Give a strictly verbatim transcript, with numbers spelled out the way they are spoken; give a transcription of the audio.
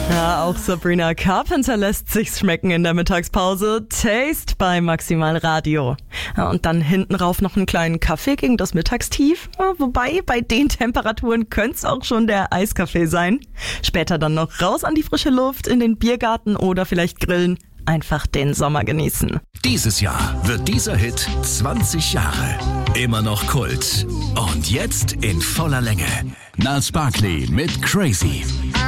Ja, auch Sabrina Carpenter lässt sich's schmecken in der Mittagspause. Taste bei Maximal Radio. Ja, und dann hinten rauf noch einen kleinen Kaffee gegen das Mittagstief. Ja, wobei, bei den Temperaturen könnte es auch schon der Eiskaffee sein. Später dann noch raus an die frische Luft, in den Biergarten oder vielleicht grillen. Einfach den Sommer genießen. Dieses Jahr wird dieser Hit zwanzig Jahre. Immer noch Kult. Und jetzt in voller Länge. Gnarls Barkley mit Crazy.